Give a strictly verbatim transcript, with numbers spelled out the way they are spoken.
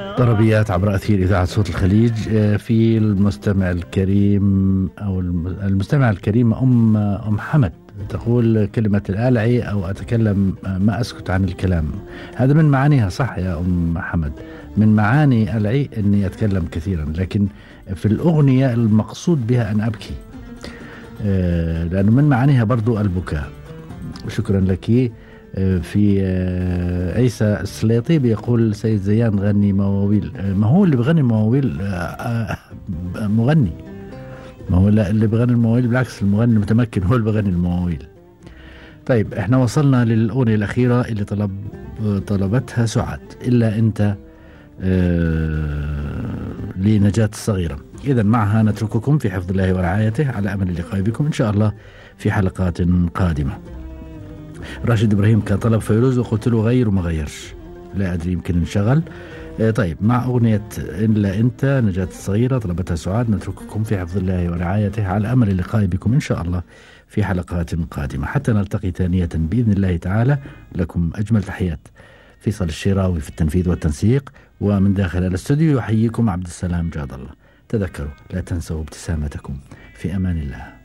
طربيات عبر أثير إذاعة صوت الخليج. في المستمع الكريم أو المستمع الكريم أم أم حمد تقول كلمة الآلعي أو أتكلم ما أسكت عن الكلام، هذا من معانيها صح يا أم حمد، من معاني العي أني أتكلم كثيرا، لكن في الأغنية المقصود بها أن أبكي، لأنه من معانيها برضو البكاء. شكرا لك. في عيسى السليطي بيقول سيد زيان غني مواويل، ما هو اللي بغني مواويل مغني، ما هو اللي بغني المواويل بالعكس المغني المتمكن هو اللي بغني المواويل. طيب احنا وصلنا للأغنية الأخيرة اللي طلب طلبتها سعاد، إلا أنت لنجاة الصغيرة. إذن معها نترككم في حفظ الله ورعايته، على أمل اللقاء بكم إن شاء الله في حلقات قادمة. راشد إبراهيم كان طلب فيروز وقلت له غير وما غيرش، لا أدري يمكن انشغل. طيب مع أغنية إلا أنت نجاة الصغيرة طلبتها سعاد، نترككم في حفظ الله ورعايته، على أمل اللقاء بكم إن شاء الله في حلقات قادمة حتى نلتقي ثانية بإذن الله تعالى. لكم أجمل تحيات فيصل الشراوي في التنفيذ والتنسيق، ومن داخل الاستوديو يحييكم عبد السلام جاد الله. تذكروا لا تنسوا ابتسامتكم. في أمان الله.